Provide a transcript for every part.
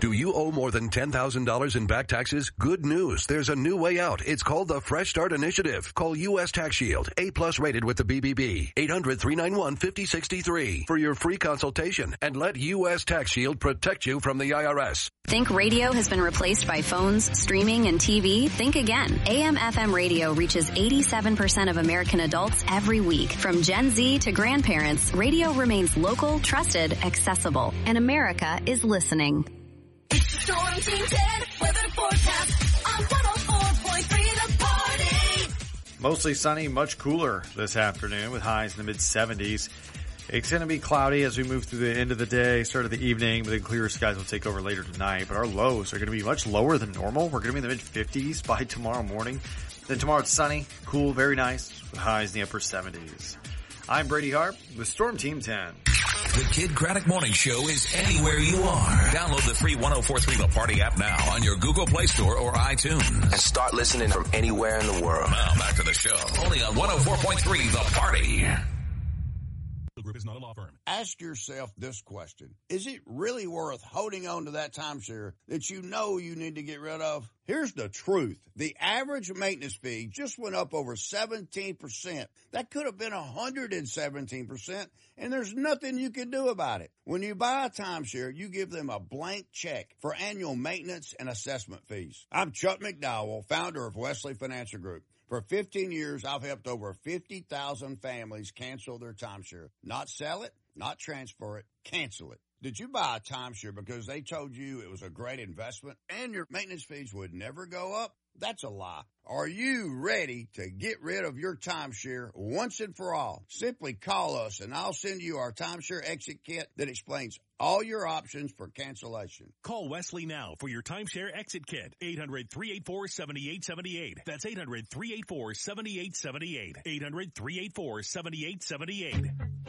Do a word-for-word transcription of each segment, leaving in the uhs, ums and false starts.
Do you owe more than ten thousand dollars in back taxes? Good news. There's a new way out. It's called the Fresh Start Initiative. Call U S Tax Shield, A plus rated with the B B B. eight hundred, three nine one, five oh six three for your free consultation and let U S Tax Shield protect you from the I R S. Think radio has been replaced by phones, streaming, and T V? Think again. A M F M radio reaches eighty-seven percent of American adults every week. From Gen Z to grandparents, radio remains local, trusted, accessible, and America is listening. It's the Storm Team ten weather forecast on one oh four point three The Party. Mostly sunny, much cooler this afternoon with highs in the mid seventies. It's going to be cloudy as we move through the end of the day, start of the evening, but then clearer skies will take over later tonight. But our lows are going to be much lower than normal. We're going to be in the mid fifties by tomorrow morning. Then tomorrow it's sunny, cool, very nice, with highs in the upper seventies. I'm Brady Harp with Storm Team ten. The Kid Craddock Morning Show is anywhere you are. Download the free one oh four point three The Party app now on your Google Play Store or iTunes. And start listening from anywhere in the world. Now back to the show. Only on one oh four point three The Party. The group is not a law firm. Ask yourself this question. Is it really worth holding on to that timeshare that you know you need to get rid of? Here's the truth. The average maintenance fee just went up over seventeen percent. That could have been one hundred seventeen percent, and there's nothing you can do about it. When you buy a timeshare, you give them a blank check for annual maintenance and assessment fees. I'm Chuck McDowell, founder of Wesley Financial Group. For fifteen years, I've helped over fifty thousand families cancel their timeshare. Not sell it, not transfer it, cancel it. Did you buy a timeshare because they told you it was a great investment and your maintenance fees would never go up? That's a lie. Are you ready to get rid of your timeshare once and for all? Simply call us and I'll send you our timeshare exit kit that explains all your options for cancellation. Call Wesley now for your timeshare exit kit. eight hundred, three eight four, seven eight seven eight. That's eight hundred, three eight four, seven eight seven eight. eight hundred, three eight four, seven eight seven eight.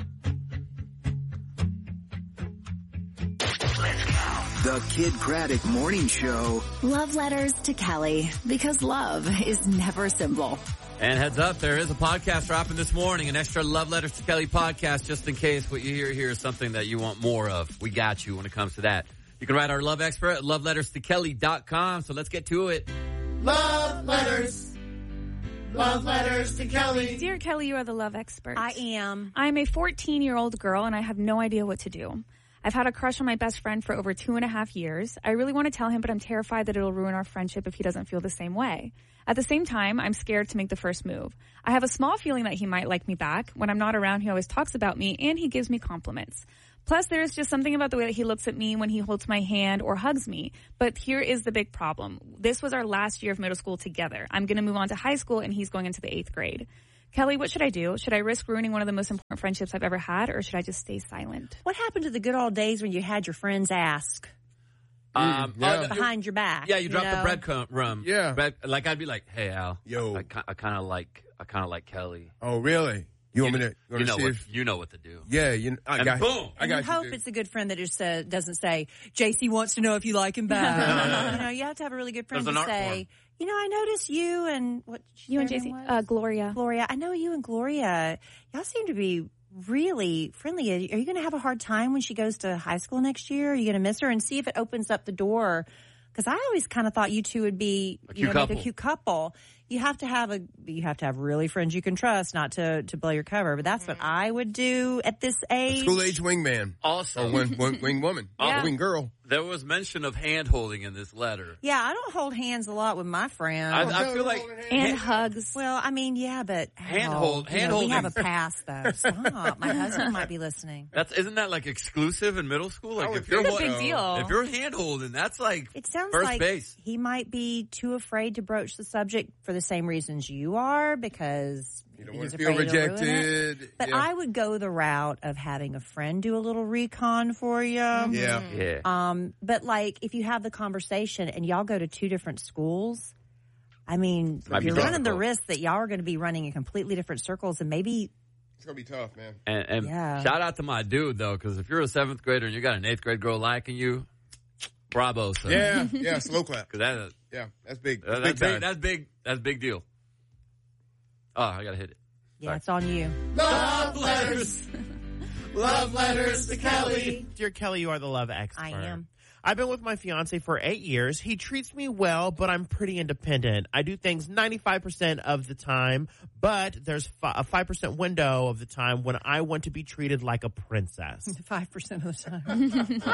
The Kid Craddock Morning Show. Love letters to Kelly, because love is never simple. And heads up, there is a podcast dropping this morning, an extra Love Letters to Kelly podcast, just in case what you hear here is something that you want more of. We got you when it comes to that. You can write our love expert at love letters to kelly dot com. So let's get to it. Love letters. Love letters to Kelly. Dear Kelly, you are the love expert. I am. I'm a fourteen-year-old girl, and I have no idea what to do. I've had a crush on my best friend for over two and a half years. I really want to tell him, but I'm terrified that it'll ruin our friendship if he doesn't feel the same way. At the same time, I'm scared to make the first move. I have a small feeling that he might like me back. When I'm not around, he always talks about me, and he gives me compliments. Plus, there's just something about the way that he looks at me when he holds my hand or hugs me. But here is the big problem. This was our last year of middle school together. I'm going to move on to high school, and he's going into the eighth grade. Kelly, what should I do? Should I risk ruining one of the most important friendships I've ever had, or should I just stay silent? What happened to the good old days when you had your friends ask? Um, yeah. Behind your back. Yeah, you, you drop know? the breadcrumb. Yeah. Bread, like, I'd be like, hey, Al. Yo. I, I kind of like, I kind of like Kelly. Oh, really? You, you want know, me to, you, you know see what, if, you know what to do. Yeah, you, I and got boom. I got and you. hope Dude. it's a good friend that just uh, doesn't say, J C wants to know if you like him back. You know, you have to have a really good friend There's to an art say, form. you know, I noticed you and what you and J C, uh, Gloria. Gloria, I know you and Gloria. Y'all seem to be really friendly. Are you going to have a hard time when she goes to high school next year? Are you going to miss her? And see if it opens up the door. Because I always kind of thought you two would be, a you know, couple. like a cute couple. You have to have a, you have to have really friends you can trust, not to to blow your cover. But that's what I would do at this age. School age wingman. Also, or wing, wing, wing woman. Yeah. Wing girl. There was mention of hand holding in this letter. Yeah, I don't hold hands a lot with my friends. I, I feel like and hand, hugs. Well, I mean, yeah, but hand oh, hold, hand you know, holding. We have a pass though. Stop. My husband might be listening. That's isn't that like exclusive in middle school? Like if you're That's a big deal. if you're hand holding, that's like it sounds first like base. He might be too afraid to broach the subject for the same reasons you are, because you don't he's want to feel afraid to ruin rejected. it. But yeah. I would go the route of having a friend do a little recon for you. Yeah. Yeah. Um, but like if you have the conversation and y'all go to two different schools, I mean, Might you're be running the difficult. risk that y'all are going to be running in completely different circles, and maybe It's going to be tough, man. And, and Yeah. shout out to my dude though, because if you're a seventh grader and you got an eighth grade girl liking you, bravo, son. Yeah, yeah, slow clap. Cause that, Yeah, that's big. uh, That's that's big big. time. That's big. That's big deal. Oh, I gotta hit it. yeah, Sorry. it's on you. Love letters. Love letters to Kelly. Dear Kelly, you are the love expert. I am. I've been with my fiance for eight years. He treats me well, but I'm pretty independent. I do things ninety-five percent of the time, but there's fi- a five percent window of the time when I want to be treated like a princess. five percent of the time.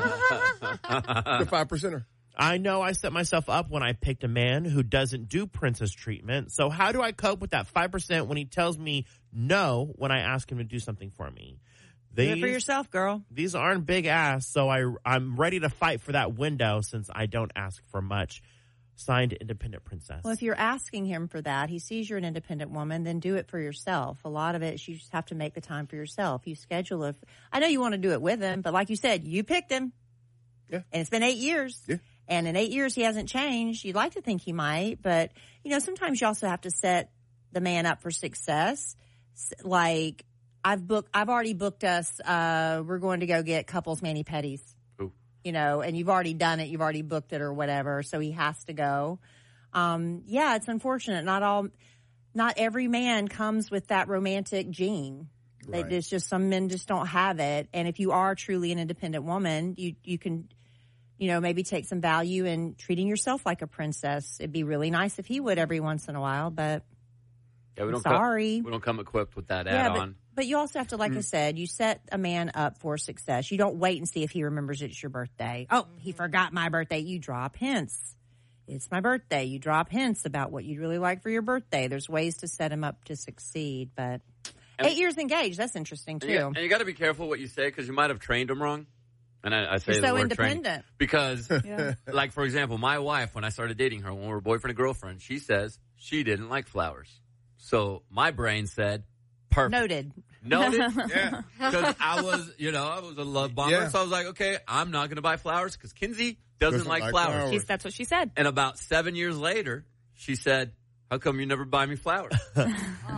The five percenter. I know I set myself up when I picked a man who doesn't do princess treatment. So how do I cope with that five percent when he tells me no when I ask him to do something for me? These, Do it for yourself, girl. These aren't big ass, so I, I'm ready to fight for that window since I don't ask for much. Signed, Independent Princess. Well, if you're asking him for that, he sees you're an independent woman, then do it for yourself. A lot of it is you just have to make the time for yourself. You schedule a, I know you want to do it with him, but like you said, you picked him. Yeah. And it's been eight years. Yeah. And in eight years, he hasn't changed. You'd like to think he might, but, you know, sometimes you also have to set the man up for success. Like, I've booked, I've already booked us, uh, we're going to go get couples mani-pedis. Ooh. You know, and you've already done it, you've already booked it or whatever, so he has to go. Um, yeah, it's unfortunate. Not all, not every man comes with that romantic gene. They, Right. There's just some men just don't have it. And if you are truly an independent woman, you, you can, you know, maybe take some value in treating yourself like a princess. It'd be really nice if he would every once in a while, but Yeah, we don't sorry. Come, we don't come equipped with that yeah, but, add-on. but you also have to, like I said, you set a man up for success. You don't wait and see if he remembers it's your birthday. Oh, he forgot my birthday. You drop hints. It's my birthday. You drop hints about what you'd really like for your birthday. There's ways to set him up to succeed, but And- eight years engaged, that's interesting too. And you, and you got to be careful what you say because you might have trained him wrong. And I, I say You're the so word independent. trained because, like, for example, my wife, when I started dating her, when we were boyfriend and girlfriend, she says she didn't like flowers. So my brain said, perfect. Noted. Noted. Yeah. Because I was, you know, I was a love bomber. Yeah. So I was like, okay, I'm not going to buy flowers because Kinsey doesn't, Doesn't like, like flowers. flowers. She's, that's what she said. And about seven years later, she said, how come you never buy me flowers? And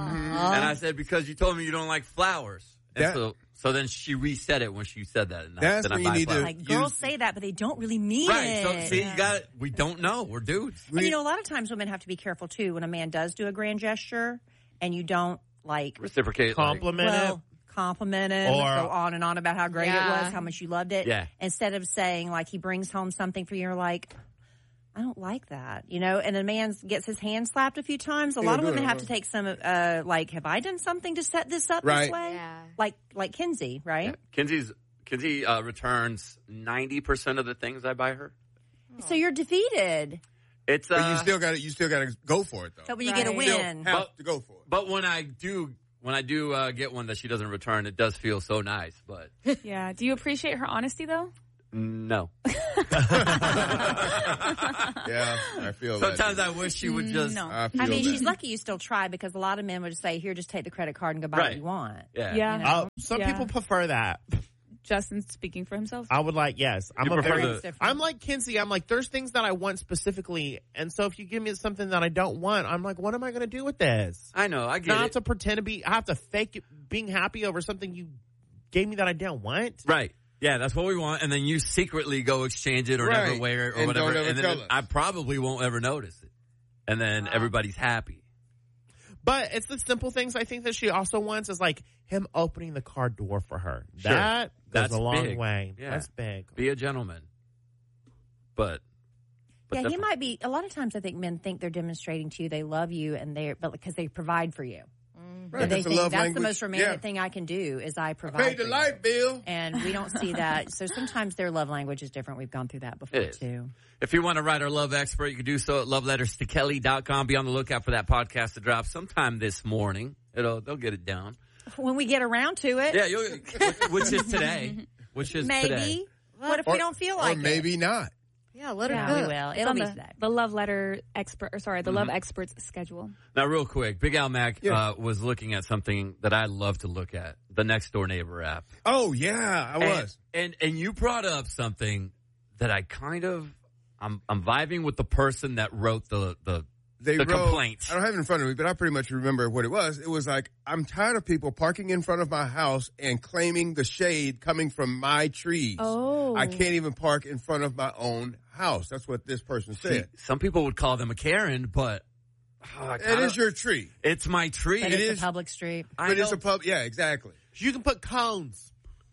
I said, because you told me you don't like flowers. And That- so, so then she reset it when she said that. And That's then I when you buy need to- flowers. Like, girls Use- say that, but they don't really mean Right. it. So, see, you got it. We don't know. We're dudes. And you know, a lot of times women have to be careful too when a man does do a grand gesture and you don't like Reciprocate. Compliment well, it. compliment him, Or- go on and on about how great Yeah. it was, how much you loved it. Yeah. Instead of saying like he brings home something for you, you're like, I don't like that, you know. And a man gets his hand slapped a few times. A Yeah, lot of do women it. have to take some, uh, like, have I done something to set this up Right. this way? Yeah. Like, like Kinsey, right? Yeah. Kinsey's Kinsey uh, returns ninety percent of the things I buy her. So you're defeated. It's uh, But you still got to you still got to go for it though. So when you get a Right. Still win, have But- to go for it. but when I do when I do uh, get one that she doesn't return, it does feel so nice. But Yeah. Do you appreciate her honesty, though? no, Yeah, I feel that. sometimes I wish she would just No. I, feel I mean, that. she's lucky you still try because a lot of men would say, here, just take the credit card and go buy Right. what you want. yeah Yeah. You know? Uh, some Yeah. people prefer that. Justin speaking for himself. I would like, yes. I'm You a prefer very, the- Different. I'm like Kinsey. I'm like, there's things that I want specifically. And so if you give me something that I don't want, I'm like, what am I going to do with this? I know I get Not it. to pretend to be, I have to fake it, being happy over something you gave me that I don't want. Right. Yeah, that's what we want, and then you secretly go exchange it or Right. never wear it or And whatever, don't ever and then tell us. I probably won't ever notice it, and then everybody's happy. But it's the simple things I think that she also wants is like him opening the car door for her. Sure. That goes That's a long big. way. Yeah. That's big. Be a gentleman, but, but Yeah, he definitely- might be. A lot of times, I think men think they're demonstrating to you they love you, and they're but because they provide for you. Right, And they that's a think love that's language. the most romantic Yeah. thing I can do is I provide. Paid the for you. light bill. And we don't see that. So sometimes their love language is different. We've gone through that before It is. too. If you want to write our love expert, you can do so at love letters to kelly dot com. Be on the lookout for that podcast to drop sometime this morning. It'll they'll get it down. When we get around to it, Yeah, you'll, which is today. Which is maybe. today. What if Or- we don't feel or like maybe not. Yeah, let her Yeah, cook. we will. It's It'll on be the, today. the love letter expert, or sorry, the Mm-hmm. love expert's schedule. Now, real quick, Big Al Mac Yeah. uh, was looking at something that I love to look at, the Next Door Neighbor app. Oh yeah, I was. And, and and you brought up something that I kind of I'm I'm vibing with the person that wrote the the, They the wrote, complaint. I don't have it in front of me, but I pretty much remember what it was. It was like, I'm tired of people parking in front of my house and claiming the shade coming from my trees. Oh. I can't even park in front of my own house. That's what this person See, said. some people would call them a Karen, but oh, I It kinda- is your tree. it's my tree. But It it's is- a public street. I But it's know. a pub. Yeah, exactly. You can put cones.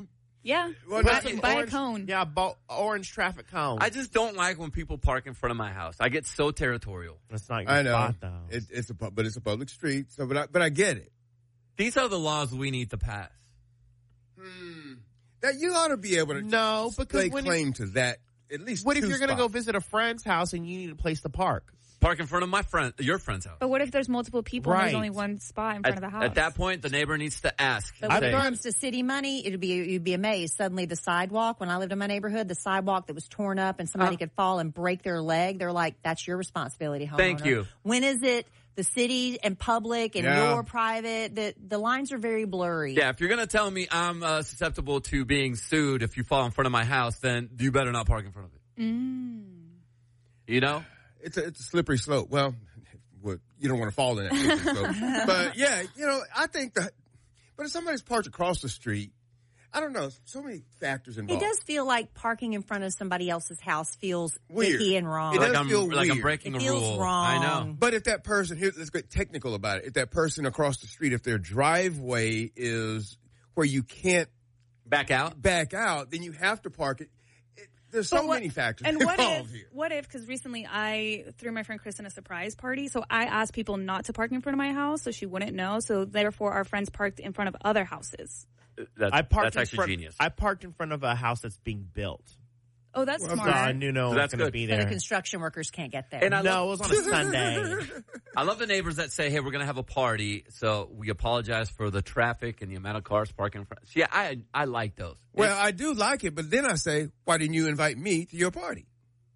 Yeah. Well, buy, not some buy orange, a cone. Yeah, bo- orange traffic cone. I just don't like when people park in front of my house. I get so territorial. That's not your I know. spot, though. It, it's a pu- but it's a public street. So, but I, but I get it. These are the laws we need to pass. Hmm. That you ought to be able to No, because lay when claim to that at least. What if two you're going to go spots. visit a friend's house and you need a place to park? Park in front of my friend, your friend's house. But what if there's multiple people and Right. there's only one spot in front At, of the house? at that point, the neighbor needs to ask. But and when it say, comes to city money, it'd be you'd be amazed. Suddenly, the sidewalk. When I lived in my neighborhood, the sidewalk that was torn up and somebody Uh. could fall and break their leg. They're like, "That's your responsibility, homeowner." Thank you. When is it the city and public and Yeah. your private? The the lines are very blurry. yeah, if you're going to tell me I'm uh, susceptible to being sued if you fall in front of my house, then you better not park in front of it. Mm. You know? It's a, it's a slippery slope. Well, what, you don't want to fall in that slippery slope. But yeah, you know, I think that. But if somebody's parked across the street, I don't know. So many factors It involved. does feel like parking in front of somebody else's house feels Weird. icky and wrong. It like does I'm, feel like I'm weird. breaking It a feels rule. wrong. I know. But if that person here, let's get technical about it. If that person across the street, if their driveway is where you can't Back out? back out, then you have to park it. it there's so But what- many factors And what involved if, here. what if, because recently I threw my friend Kristen a surprise party, so I asked people not to park in front of my house so she wouldn't know, so therefore our friends parked in front of other houses. That's, I parked that's in actually front, genius. I parked in front of a house that's being built. Oh, that's Well, So smart. I knew no So one was that's going to good. be So the there. construction workers can't get there. And I No, love, it was on a Sunday. I love the neighbors that say, hey, we're going to have a party, so we apologize for the traffic and the amount of cars parking in front. Yeah, I I like those. Well, I do like it, but then I say, why didn't you invite me to your party?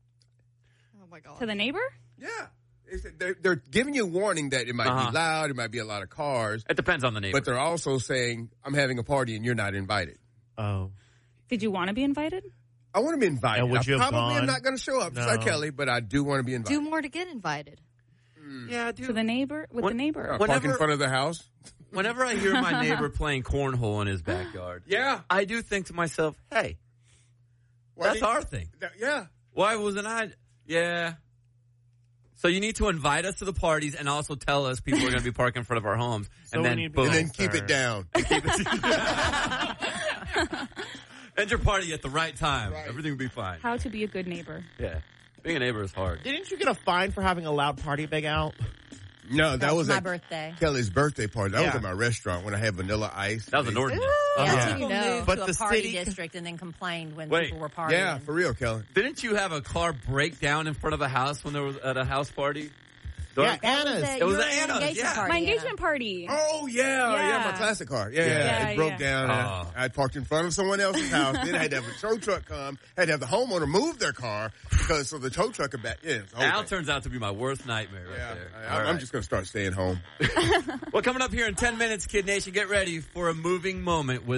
Oh my god. To the neighbor? Yeah. It's, they're, they're giving you a warning that it might Uh-huh. be loud, it might be a lot of cars, It depends on the neighbor. but they're also saying, I'm having a party and you're not invited. Oh. Did you want to be invited? I want to be invited. And would you I have probably am gone? not going to show up, just No. like Kelly, but I do want to be invited. Do more to get invited. yeah, To the neighbor? With What- the neighbor? Uh, park Whenever- in front of the house. Whenever I hear my neighbor playing cornhole in his backyard, Yeah. I do think to myself, hey, Why that's did- our thing. that- yeah. Why wasn't I? Yeah. So you need to invite us to the parties and also tell us people are going to be parking in front of our homes. So and we then need to be boom. And then nicer. keep it down. End your party at the right time. Right. Everything will be fine. How to be a good neighbor. Yeah. Being a neighbor is hard. Didn't you get a fine for having a loud party big out? No, that, That was was my at birthday. Kelly's birthday party. That was Yeah. at my restaurant when I had vanilla ice. That was an They- ordinance. Yeah, Uh-huh. people You know. moved But to the a party city- district and then complained when Wait. people were partying. Yeah, for real, Kelly. Didn't you have a car break down in front of a house when there was at a house party? Yeah, Dark? Anna's. That It was your at Anna's, engagement yeah. party, My Anna. engagement party. Oh, yeah. Yeah, Yeah. my classic car. Yeah, yeah. Yeah, It broke yeah. down. Oh. I parked in front of someone else's house. Then I had to have a tow truck come. Had to have the homeowner move their car because so the tow truck could back. Yeah, it's the whole Al thing. turns out to be my worst nightmare right Yeah, there. I, All I'm right. just going to start staying home. Well, coming up here in ten minutes, Kid Nation, get ready for a moving moment with